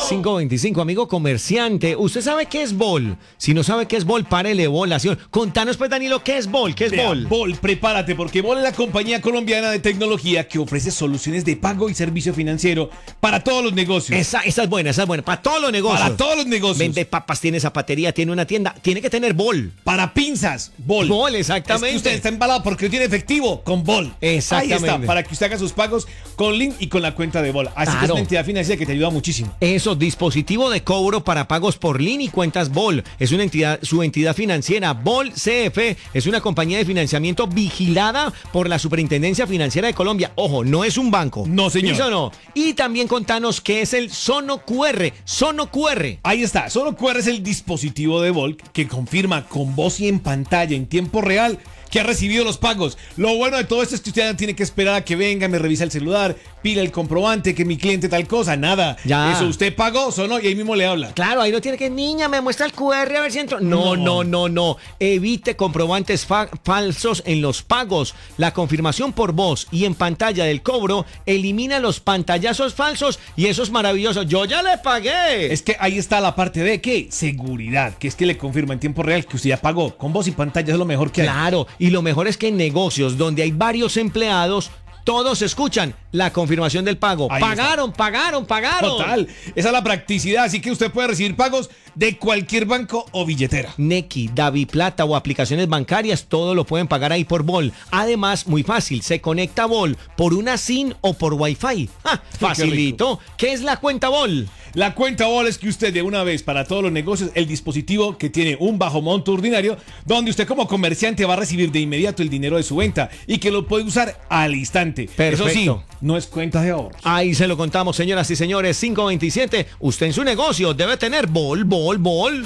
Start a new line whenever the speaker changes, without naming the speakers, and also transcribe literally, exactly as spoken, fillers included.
cinco veinticinco, amigo comerciante, ¿usted sabe qué es Bol? Si no sabe qué es Bol, párele bola. ¿Sí? Contanos pues, Danilo, ¿qué es Bol? ¿Qué es
Vea,
Bol?
Bol, prepárate, porque Bol es la compañía colombiana de tecnología que ofrece soluciones de pago y servicio financiero para todos los negocios.
Esa, esa es buena, esa es buena. Para todos los negocios.
Para todos los negocios.
Vende papas, tiene zapatería, tiene una tienda. Tiene que tener Bol.
Para pinzas, Bol.
Bol, exactamente.
Es que usted está embalado porque no tiene efectivo con Bol.
Exactamente.
Ahí está, para que usted haga sus pagos con Link y con la cuenta de Bol. Así
Claro.
que es una entidad financiera que te ayuda muchísimo.
Eso, dispositivo de cobro para pagos por línea y cuentas Bol. Es una entidad, su entidad financiera. Bol C F es una compañía de financiamiento vigilada por la Superintendencia Financiera de Colombia. Ojo, no es un banco.
No, señor.
¿Eso no? Y también contanos qué es el Sono Q R. Sono Q R.
Ahí está, Sono Q R es el dispositivo de Bol que confirma con voz y en pantalla en tiempo real que ha recibido los pagos. Lo bueno de todo esto es que usted no tiene que esperar a que venga, me revisa el celular, pila el comprobante, que mi cliente tal cosa, nada.
Ya.
Eso, usted pagó, sonó y ahí mismo le habla.
Claro, ahí no tiene que, niña, me muestra el Q R a ver si entro. No, no,
No.
no, no. Evite comprobantes fa- falsos en los pagos. La confirmación por voz y en pantalla del cobro elimina los pantallazos falsos y eso es maravilloso. Yo ya le pagué.
Es que ahí está la parte de ¿qué? Seguridad, que es que le confirma en tiempo real que usted ya pagó. Con voz y pantalla es lo mejor que hay.
Claro, y lo mejor es que en negocios donde hay varios empleados, todos escuchan la confirmación del pago.
Ahí
Pagaron, pagaron, pagaron.
Total, esa es la practicidad, así que usted puede recibir pagos de cualquier banco o billetera.
Nequi, DaviPlata o aplicaciones bancarias, todo lo pueden pagar ahí por Bol. Además, muy fácil, se conecta a Bol por una SIM o por Wi-Fi. ¡Ah, facilito! ¿Qué es la cuenta Bol?
La cuenta Bol es que usted de una vez para todos los negocios el dispositivo que tiene un bajo monto ordinario donde usted como comerciante va a recibir de inmediato el dinero de su venta y que lo puede usar al instante.
Perfecto.
Eso sí, no es cuenta de ahorros.
Ahí se lo contamos, señoras y señores. cinco veintisiete, usted en su negocio debe tener Bol, Bol, Bol.